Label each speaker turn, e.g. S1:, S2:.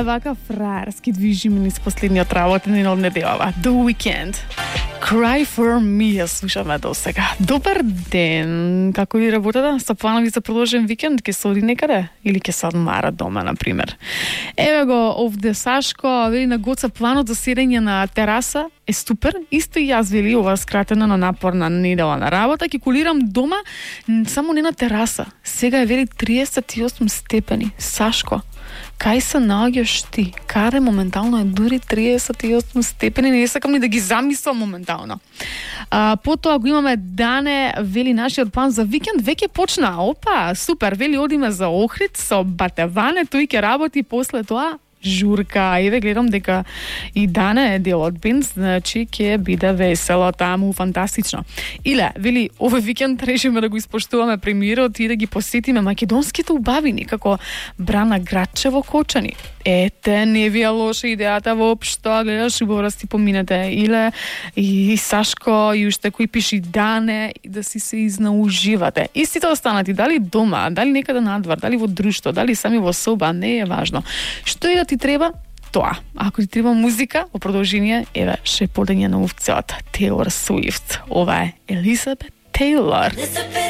S1: вака фраерски движиме низ последниот работен ден од неделава. The Weeknd. Cry for me, ја слушаме до сега. Добар ден. Како ви работата? Са планови за продолжен викенд? Ке се оди некаде? Или ке се одмара дома, например? Еве го, овде Сашко, вели на Гоца планот за седење на тераса е супер. Исто и јас, вели, ова скратена на напорна недела на работа. Ке кулирам дома, само не на тераса. Сега е, вели, 38 степени. Сашко, кај се наоѓаш ти? Каде моментално е дури 38 степени, не сакам ни да ги замислам моментално. Потоа го имаме Дане, вели нашиот план за викенд веќе почна. Опа, супер, вели одиме за Охрид со батеване, тој ќе работи после тоа журка. Еве гледам дека и Дане е дел од бенд, значи ќе биде весело таму, фантастично. Иле, вели, овој викенд решиме да го испоштуваме премиерот и да ги посетиме македонските убавини, како Брана Градчево Кочани. Ете, не ви е лоша идејата воопшто, гледаш, убаво да си поминете. Иле, и Сашко, и уште кој пиши Дане, и да си се изнауживате. Истите останати, дали дома, дали некаде надвор, дали во друштво, дали сами во соба, не е важно. Што и да ти треба, тоа. Ако ти треба музика, во продолжение, еве, шепотење на овцот, Taylor Swift. Ова е Elizabeth Taylor.